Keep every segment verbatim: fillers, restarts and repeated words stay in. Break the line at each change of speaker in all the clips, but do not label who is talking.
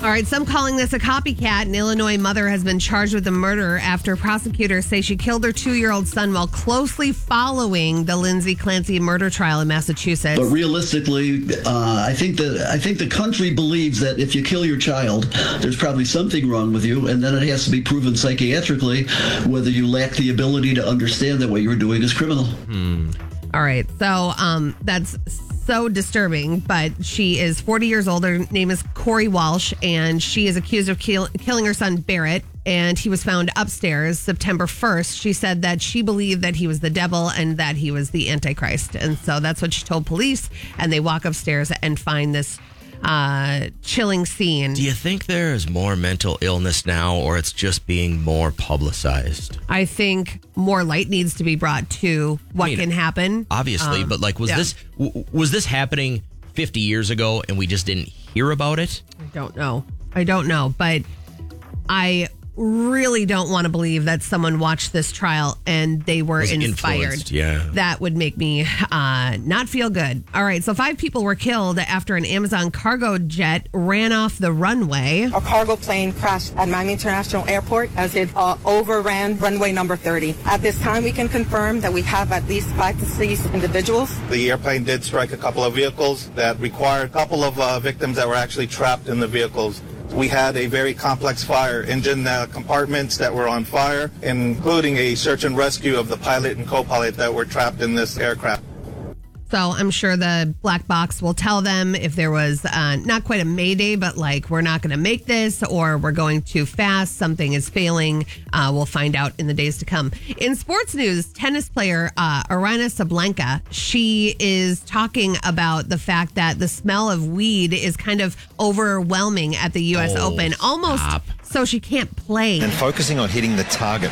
All right, some calling this a copycat. An Illinois mother has been charged with a murder after prosecutors say she killed her two-year-old son while closely following the Lindsay Clancy murder trial in Massachusetts.
But realistically, uh, I think that I think the country believes that if you kill your child, there's probably something wrong with you, and then it has to be proven psychiatrically whether you lack the ability to understand that what you're doing is criminal.
Hmm.
All right, so um, that's so disturbing, but she is forty years old. Her name is Corey Walsh, and she is accused of kill- killing her son, Barrett, and he was found upstairs September first. She said that she believed that he was the devil and that he was the Antichrist, and so that's what she told police, and they walk upstairs and find this uh, chilling scene.
Do you think there is more mental illness now, or it's just being more publicized?
I think more light needs to be brought to what
I mean,
can happen.
Obviously, um, but like, was yeah. this w- was this happening fifty years ago and we just didn't hear about it?
I don't know. I don't know, but I really don't want to believe that someone watched this trial and they were
Was
inspired.
Yeah.
That would make me uh, not feel good. All right, so five people were killed after an Amazon cargo jet ran off the runway.
A cargo plane crashed at Miami International Airport as it uh, overran runway number thirty. At this time, we can confirm that we have at least five deceased individuals.
The airplane did strike a couple of vehicles that required a couple of uh, victims that were actually trapped in the vehicles. We had a very complex fire, engine uh, compartments that were on fire, including a search and rescue of the pilot and co-pilot that were trapped in this aircraft.
So I'm sure the black box will tell them if there was uh, not quite a mayday, but like, we're not going to make this, or we're going too fast, something is failing. Uh, we'll find out in the days to come. In sports news, tennis player uh, Aryna Sabalenka, she is talking about the fact that the smell of weed is kind of overwhelming at the U S
Oh,
Open, almost
stop.
so she can't play.
And focusing on hitting the target.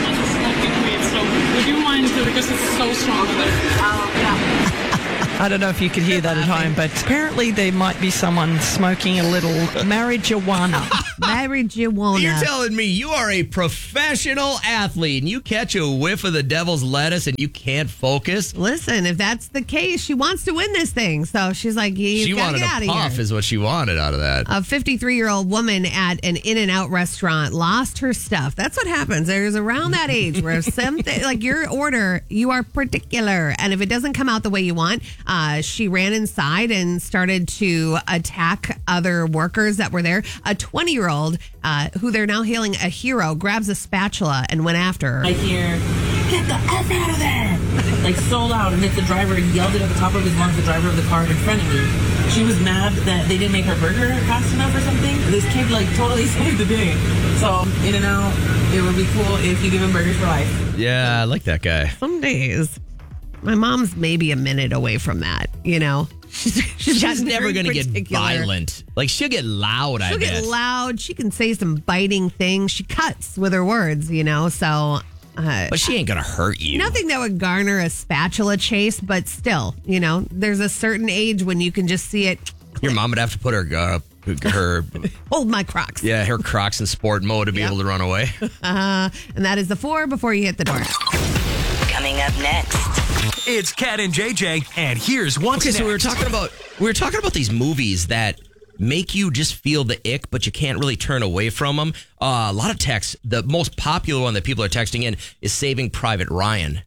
Would you mind, because it's so strong there.
I don't know if you could hear that at home, but apparently there might be someone smoking a little marijuana.
Marijuana.
You're telling me you are a professional athlete and you catch a whiff of the devil's lettuce and you can't focus?
Listen, if that's the case, she wants to win this thing. So she's like, you
She
gotta
wanted
get out
a
of
puff
here.
is what she wanted out of that.
A fifty-three-year-old woman at an In-N-Out restaurant lost her stuff. That's what happens. There's around that age where something, like your order, you are particular. And if it doesn't come out the way you want, uh, she ran inside and started to attack other workers that were there. A twenty-year-old, uh, who they're now hailing a hero, grabs a spatula and went after her.
I hear, get the F out of there! Like so loud, and if the driver yelled it at the top of his lungs, the driver of the car in front of me. She was mad that they didn't make her burger fast enough or something. This kid like totally saved the day. So In-N-Out, it would be cool if you give him burgers for life.
Yeah, I like that guy.
Some days, my mom's maybe a minute away from that, you know? She's, she's,
She's never going to get
particular.
violent. Like, she'll get loud, I
She'll
bet.
get loud. She can say some biting things. She cuts with her words, you know? So, uh,
But she ain't going to hurt you.
nothing that would garner a spatula chase, but still, you know, there's a certain age when you can just see it.
Your mom would have to put her, uh, her
Hold my Crocs.
yeah, her Crocs in sport mode to be
Yep.
able to run away.
Uh, and that is the four before you hit the door.
Coming up next.
It's Cat and J J, and here's what's
Okay,
next.
so we were talking about we were talking about these movies that make you just feel the ick, but you can't really turn away from them. Uh, a lot of texts. The most popular one that people are texting in is Saving Private Ryan.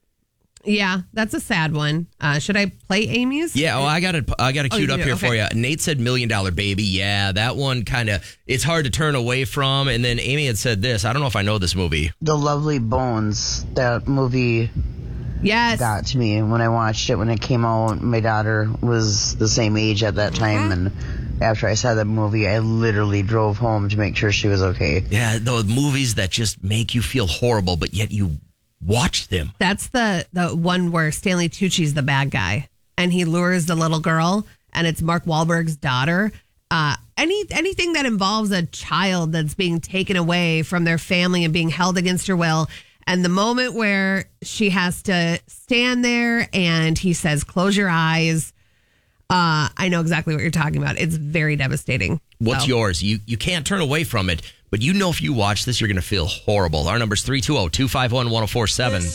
Yeah, that's a sad one. Uh, should I play Amy's?
Yeah, oh, I got it. I got it
Oh,
queued
you
up
do?
here
Okay.
for you. Nate said Million Dollar Baby. Yeah, that one kind of it's hard to turn away from. And then Amy had said this. I don't know if I know this movie.
The Lovely Bones, that movie
Yes.
got to me when I watched it when it came out. My daughter was the same age at that time, and after I saw that movie, I literally drove home to make sure she was okay.
Yeah, the movies that just make you feel horrible, but yet you watch them.
That's the, the one where Stanley Tucci's the bad guy and he lures the little girl, and it's Mark Wahlberg's daughter. Uh, any anything that involves a child that's being taken away from their family and being held against her will. And the moment where she has to stand there and he says, close your eyes. Uh, I know exactly what you're talking about. It's very devastating.
What's
So-
yours? You you can't turn away from it, but you know if you watch this, you're going to feel horrible. Our number's three two zero, two five one, one zero four seven.